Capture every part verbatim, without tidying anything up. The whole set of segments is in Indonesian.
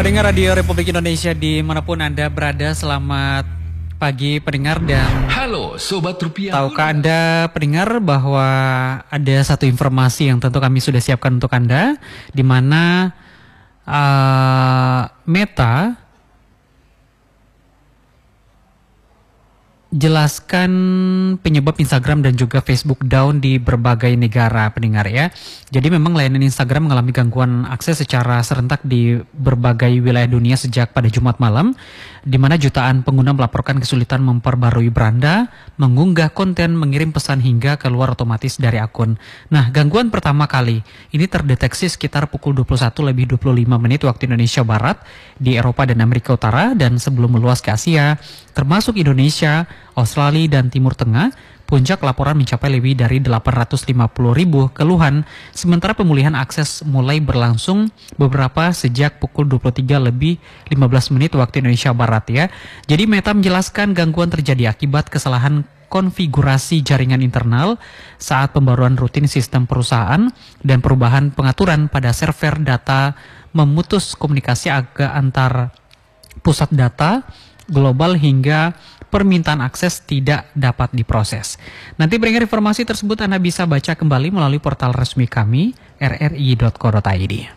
Pendengar Radio Republik Indonesia dimanapun Anda berada, selamat pagi pendengar. Dan halo Sobat Rupiah. Tahukah Anda pendengar bahwa ada satu informasi yang tentu kami sudah siapkan untuk Anda, di mana uh, Meta jelaskan penyebab Instagram dan juga Facebook down di berbagai negara pendengar ya. Jadi memang layanan Instagram mengalami gangguan akses secara serentak di berbagai wilayah dunia sejak pada Jumat malam, di mana jutaan pengguna melaporkan kesulitan memperbarui beranda, mengunggah konten, mengirim pesan hingga keluar otomatis dari akun. Nah, gangguan pertama kali ini terdeteksi sekitar pukul dua puluh satu lebih dua puluh lima menit waktu Indonesia Barat di Eropa dan Amerika Utara, dan sebelum meluas ke Asia, termasuk Indonesia, Australia, dan Timur Tengah. Puncak laporan mencapai lebih dari delapan ratus lima puluh ribu keluhan, sementara pemulihan akses mulai berlangsung beberapa sejak pukul dua puluh tiga lebih lima belas menit waktu Indonesia Barat ya. Jadi Meta menjelaskan gangguan terjadi akibat kesalahan konfigurasi jaringan internal saat pembaruan rutin sistem perusahaan dan perubahan pengaturan pada server data, memutus komunikasi agak antar pusat data global hingga permintaan akses tidak dapat diproses. Nanti pendengar, informasi tersebut Anda bisa baca kembali melalui portal resmi kami r r i dot co dot i d.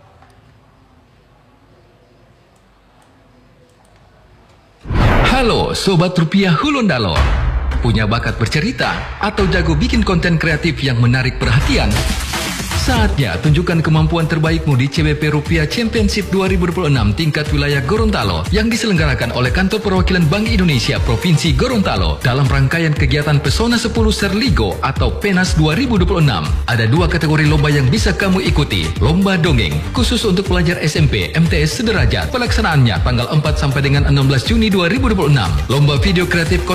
Halo Sobat Rupiah Hulundalo. Punya bakat bercerita atau jago bikin konten kreatif yang menarik perhatian? Saatnya tunjukkan kemampuan terbaikmu di C B P Rupiah Championship dua ribu dua puluh enam tingkat wilayah Gorontalo yang diselenggarakan oleh Kantor Perwakilan Bank Indonesia Provinsi Gorontalo dalam rangkaian kegiatan Pesona sepuluh Serligo atau PENAS dua ribu dua puluh enam. Ada dua kategori lomba yang bisa kamu ikuti. Lomba dongeng khusus untuk pelajar S M P M T S sederajat. Pelaksanaannya tanggal empat sampai dengan enam belas Juni dua ribu dua puluh enam. Lomba video kreatif